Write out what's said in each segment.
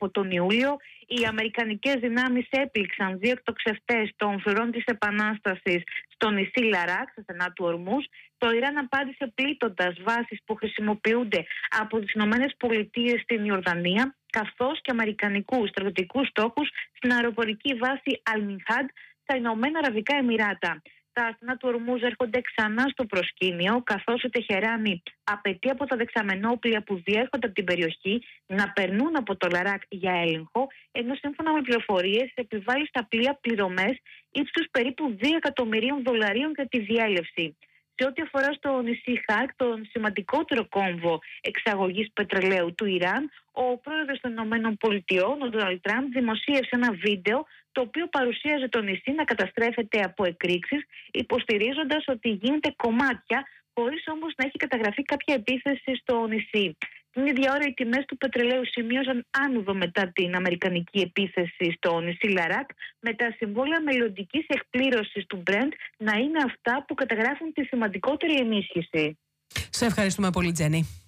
από τον Ιούλιο. Οι αμερικανικές δυνάμεις έπληξαν 2 εκτοξευτές των φρουρών της Επανάστασης στο νησί Λαράκ, στα στενά του Ορμούζ. Το Ιράν απάντησε πλήττοντας βάσεις που χρησιμοποιούνται από τις ΗΠΑ στην Ιορδανία, καθώς και αμερικανικούς στρατιωτικούς στόχους στην αεροπορική βάση Αλ-Μινχάντ στα Ηνωμένα Αραβικά Εμιράτα. Τα στενά του Ορμούζ έρχονται ξανά στο προσκήνιο, καθώς η Τεχεράνη απαιτεί από τα δεξαμενόπλια που διέρχονται από την περιοχή να περνούν από το Λαράκ για έλεγχο, ενώ σύμφωνα με πληροφορίες επιβάλλει στα πλοία πληρωμές ύψους περίπου $2 εκατομμυρίων για τη διέλευση. Σε ό,τι αφορά στο νησί Χακ, τον σημαντικότερο κόμβο εξαγωγής πετρελαίου του Ιράν, ο πρόεδρος των ΗΠΑ, ο Ντόναλντ Τραμπ, δημοσίευσε ένα βίντεο το οποίο παρουσίαζε το νησί να καταστρέφεται από εκρήξεις, υποστηρίζοντας ότι γίνεται κομμάτια, χωρίς όμως να έχει καταγραφεί κάποια επίθεση στο νησί. Την ίδια ώρα οι τιμές του πετρελαίου σημείωσαν άνοδο μετά την αμερικανική επίθεση στο νησί Λαράκ, με τα συμβόλαια μελλοντικής εκπλήρωσης του Brent να είναι αυτά που καταγράφουν τη σημαντικότερη ενίσχυση. Σε ευχαριστούμε πολύ, Τζένι.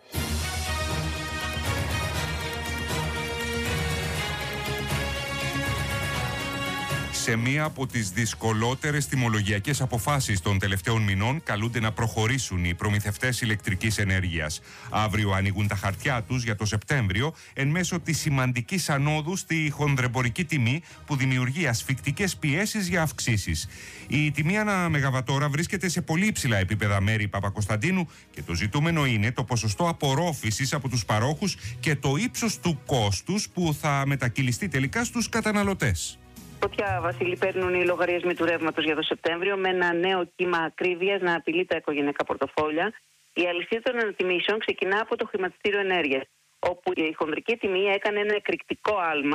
Σε μία από τις δυσκολότερες τιμολογιακές αποφάσεις των τελευταίων μηνών καλούνται να προχωρήσουν οι προμηθευτές ηλεκτρικής ενέργειας. Αύριο ανοίγουν τα χαρτιά τους για το Σεπτέμβριο εν μέσω της σημαντικής ανόδου στη χονδρεμπορική τιμή που δημιουργεί ασφικτικές πιέσεις για αυξήσεις. Η τιμή ανά μεγαβατόρα βρίσκεται σε πολύ υψηλά επίπεδα, Μέρη Παπακοσταντίνου, και το ζητούμενο είναι το ποσοστό απορρόφησης από τους παρόχους και το ύψος του κόστους που θα μετακυλιστεί τελικά στους καταναλωτές. Φωτιά, Βασίλη, παίρνουν οι λογαριασμοί του ρεύματος για το Σεπτέμβριο με ένα νέο κύμα ακρίβειας να απειλεί τα οικογενειακά πορτοφόλια. Η αλυσίδα των ανατιμήσεων ξεκινά από το χρηματιστήριο ενέργειας, όπου η χονδρική τιμή έκανε ένα εκρηκτικό άλμα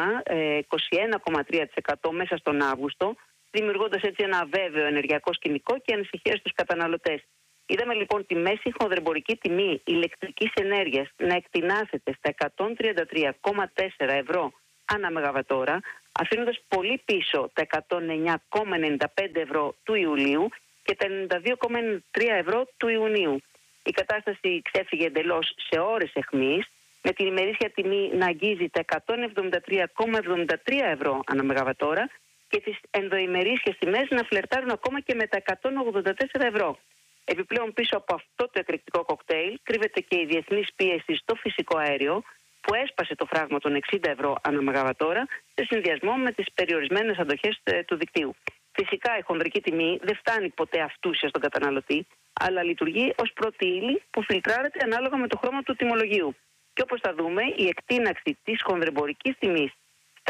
21,3% μέσα στον Αύγουστο, δημιουργώντας έτσι ένα αβέβαιο ενεργειακό σκηνικό και ανησυχία στους καταναλωτές. Είδαμε λοιπόν τη μέση χονδρεμπορική τιμή ηλεκτρικής ενέργειας να εκτινάσεται στα 133,4 ευρώ ανά μεγαβατόρα, αφήνοντας πολύ πίσω τα 109,95 ευρώ του Ιουλίου και τα 92,3 ευρώ του Ιουνίου. Η κατάσταση ξέφυγε εντελώς σε ώρες αιχμής, με την ημερήσια τιμή να αγγίζει τα 173,73 ευρώ ανά μεγαβατόρα και τις ενδοημερήσιες τιμές να φλερτάρουν ακόμα και με τα 184 ευρώ. Επιπλέον, πίσω από αυτό το εκρηκτικό κοκτέιλ κρύβεται και η διεθνής πίεση στο φυσικό αέριο, που έσπασε το φράγμα των 60 ευρώ ανά μεγαβατόρα σε συνδυασμό με τις περιορισμένες αντοχές του δικτύου. Φυσικά η χονδρική τιμή δεν φτάνει ποτέ αυτούσια στον καταναλωτή, αλλά λειτουργεί ως πρώτη ύλη που φιλτράρεται ανάλογα με το χρώμα του τιμολογίου. Και όπως θα δούμε, η εκτείναξη της χονδρεμπορικής τιμής στα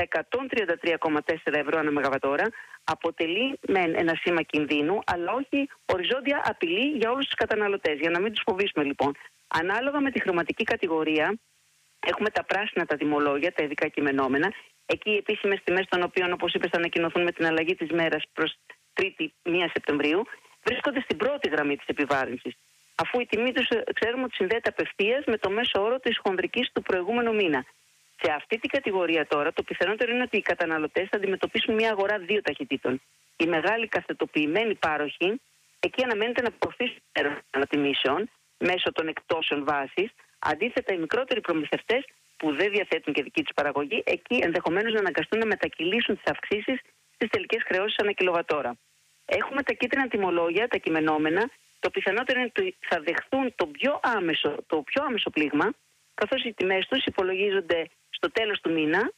133,4 ευρώ ανά μεγαβατόρα αποτελεί ένα σήμα κινδύνου, αλλά όχι οριζόντια απειλή για όλους τους καταναλωτές. Για να μην τους φοβήσουμε λοιπόν. Ανάλογα με τη χρωματική κατηγορία, έχουμε τα πράσινα τα τιμολόγια, τα ειδικά κειμενόμενα. Εκεί οι επίσημες τιμές των οποίων, όπως είπες, θα ανακοινωθούν με την αλλαγή της μέρας προς 1η 1 Σεπτεμβρίου, βρίσκονται στην πρώτη γραμμή της επιβάρυνσης. Αφού η τιμή τους ξέρουμε ότι συνδέεται απευθείας με το μέσο όρο της χονδρικής του προηγούμενου μήνα. Σε αυτή την κατηγορία τώρα, το πιθανότερο είναι ότι οι καταναλωτές θα αντιμετωπίσουν μια αγορά δύο ταχυτήτων. Οι μεγάλοι καθετοποιημένοι πάροχοι, εκεί αναμένεται να προωθήσουν ανατιμήσεων μέσω των εκτόσεων βάσης. Αντίθετα, οι μικρότεροι προμηθευτές που δεν διαθέτουν και δική τους παραγωγή, εκεί ενδεχομένως να αναγκαστούν να μετακυλήσουν τις αυξήσεις στις τελικές χρεώσεις ανά κιλοβατόρα. Έχουμε τα κίτρινα τιμολόγια, τα κειμενόμενα. Το πιθανότερο είναι ότι θα δεχθούν το πιο άμεσο πλήγμα, καθώς οι τιμές τους υπολογίζονται στο τέλος του μήνα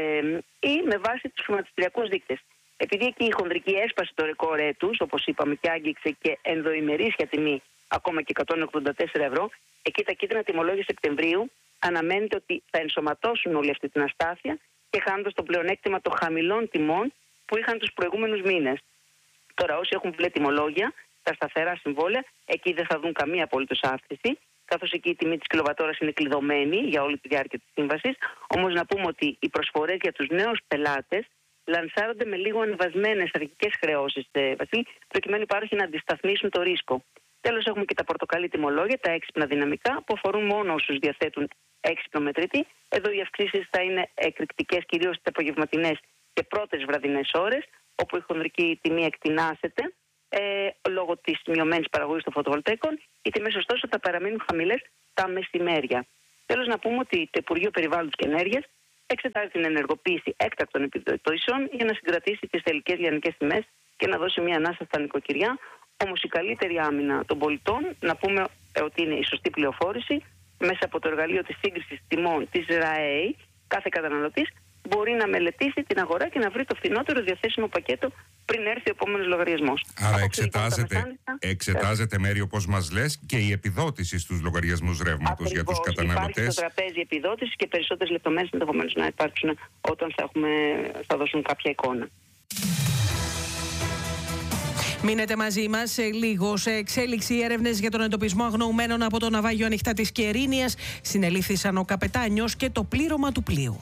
ή με βάση τους χρηματιστηριακούς δείκτες. Επειδή εκεί η χονδρική έσπασε το ρεκόρ έτους, όπως είπαμε, και άγγιξε και ενδοημερήσια τιμή ακόμα και 184 ευρώ, εκεί τα κίτρινα τιμολόγια Σεπτεμβρίου αναμένεται ότι θα ενσωματώσουν όλη αυτή την αστάθεια και χάνοντας το πλεονέκτημα των χαμηλών τιμών που είχαν τους προηγούμενους μήνες. Τώρα, όσοι έχουν μπλε τιμολόγια, τα σταθερά συμβόλαια, εκεί δεν θα δουν καμία απολύτως αύξηση, καθώς εκεί η τιμή της κιλοβατόρας είναι κλειδωμένη για όλη τη διάρκεια της σύμβασης. Όμως να πούμε ότι οι προσφορές για τους νέους πελάτες λανσάρονται με λίγο ανεβασμένες αρχικές χρεώσεις, Βασίλη, προκειμένου οι πάροχοι να αντισταθμίσουν το ρίσκο. Τέλος, έχουμε και τα πορτοκαλί τιμολόγια, τα έξυπνα δυναμικά, που αφορούν μόνο όσους διαθέτουν έξυπνο μετρητή. Εδώ οι αυξήσεις θα είναι εκρηκτικές, κυρίως στις απογευματινές και πρώτες βραδινές ώρες, όπου η χονδρική τιμή εκτινάσεται λόγω της μειωμένης παραγωγής των φωτοβολταϊκών. Οι τιμές, ωστόσο, θα παραμείνουν χαμηλές τα μεσημέρια. Τέλος, να πούμε ότι το Υπουργείο Περιβάλλοντος και Ενέργειας εξετάζει την ενεργοποίηση έκτακτων επιδοτήσεων για να συγκρατήσει τις τελικές λιανικές τιμές και να δώσει μια ανάσα στα νοικοκυριά. Όμως η καλύτερη άμυνα των πολιτών, να πούμε ότι είναι η σωστή πληροφόρηση, μέσα από το εργαλείο της σύγκρισης τιμών της ΡΑΕΗ, κάθε καταναλωτής μπορεί να μελετήσει την αγορά και να βρει το φθηνότερο διαθέσιμο πακέτο πριν έρθει ο επόμενος λογαριασμός. Άρα εξετάζεται, Μέρη, όπως μας λες, και η επιδότηση στους λογαριασμούς ρεύματος για τους καταναλωτές. Υπάρχει στο τραπέζι επιδότηση και περισσότερες λεπτομέρειες ενδεχομένως να υπάρξουν όταν θα δώσουν κάποια εικόνα. Μείνετε μαζί μας σε λίγο. Σε εξέλιξη, οι έρευνες για τον εντοπισμό αγνοουμένων από το ναυάγιο Ανοιχτά της Κερίνιας συνελήφθησαν ο καπετάνιος και το πλήρωμα του πλοίου.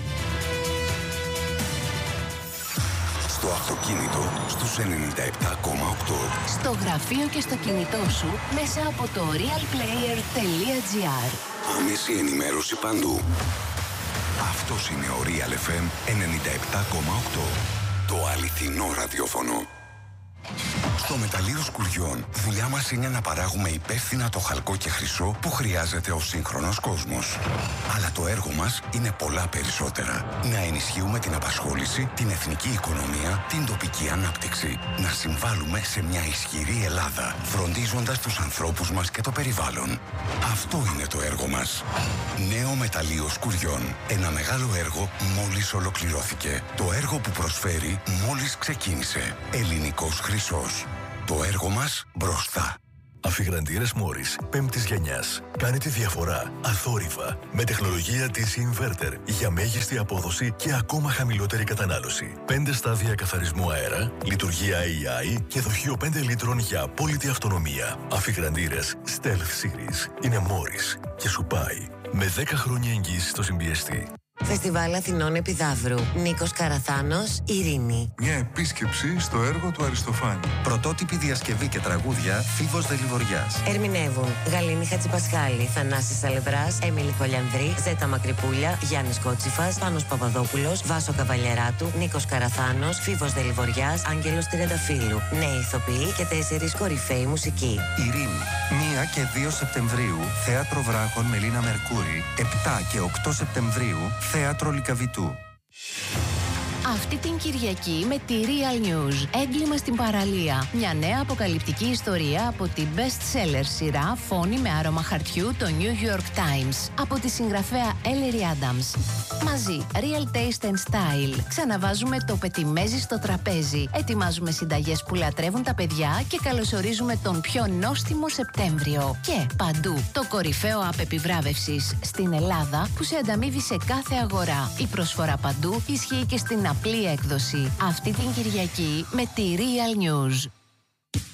Στο αυτοκίνητο στους 97,8. Στο γραφείο και στο κινητό σου μέσα από το realplayer.gr. Άμεση ενημέρωση παντού. Αυτός είναι ο Real FM 97,8. Το αληθινό ραδιόφωνο. Στο μεταλλείο Σκουριών, δουλειά μας είναι να παράγουμε υπεύθυνα το χαλκό και χρυσό που χρειάζεται ο σύγχρονος κόσμος. Αλλά το έργο μας είναι πολλά περισσότερα. Να ενισχύουμε την απασχόληση, την εθνική οικονομία, την τοπική ανάπτυξη. Να συμβάλλουμε σε μια ισχυρή Ελλάδα, φροντίζοντας τους ανθρώπους μας και το περιβάλλον. Αυτό είναι το έργο μας. Νέο μεταλλείο Σκουριών. Ένα μεγάλο έργο μόλις ολοκληρώθηκε. Το έργο που προσφέρει μόλις ξεκίνησε. Ελληνικός χρυσός. Το έργο μας μπροστά. Αφιγραντήρες Μόρις 5ης γενιάς. Κάνει τη διαφορά αθόρυβα με τεχνολογία DC Inverter για μέγιστη απόδοση και ακόμα χαμηλότερη κατανάλωση. 5 στάδια καθαρισμού αέρα, λειτουργία AI και δοχείο 5 λίτρων για απόλυτη αυτονομία. Αφιγραντήρες Stealth Series είναι Μόρις και σου πάει με 10 χρόνια εγγύηση στο συμπιεστή. Φεστιβάλ Αθηνών Επιδαύρου. Νίκος Καραθάνος, Ειρήνη. Μια επίσκεψη στο έργο του Αριστοφάνη. Πρωτότυπη διασκευή και τραγούδια Φίβος Δελιβοριάς. Ερμηνεύουν Γαλήνη Χατζηπασχάλη, Θανάσης Σαλευράς, Έμιλη Κολιανδρή, Ζέτα Μακρυπούλια, Γιάννης Κότσιφας, Πάνος Παπαδόπουλος, Βάσο Καβαλιεράτου, Νίκος Καραθάνος, Φίβος Δελιβοριάς, Άγγελος Τριανταφύλου. Νέοι ηθοποιοί και 4 κορυφαίοι μουσικοί. Ειρήνη. 1 και 2 Σεπτεμβρίου, Θέατρο Βράχων Μελίνα Μερκούρη. 7 και 8 Σεπτεμβρίου, Θέατρο Λυκαβητού. Αυτή την Κυριακή με τη Real News. Έγκλημα στην παραλία. Μια νέα αποκαλυπτική ιστορία από την best-seller σειρά Φόνη με άρωμα χαρτιού, το New York Times. Από τη συγγραφέα Ellery Adams. Μαζί, Real Taste and Style. Ξαναβάζουμε το πετιμέζι στο τραπέζι. Ετοιμάζουμε συνταγές που λατρεύουν τα παιδιά και καλωσορίζουμε τον πιο νόστιμο Σεπτέμβριο. Και παντού, το κορυφαίο app επιβράβευσης στην Ελλάδα που σε ανταμείβει σε κάθε αγορά. Η προσφορά παντού ισχύει και στην απλή έκδοση. Αυτή την Κυριακή με τη Real News.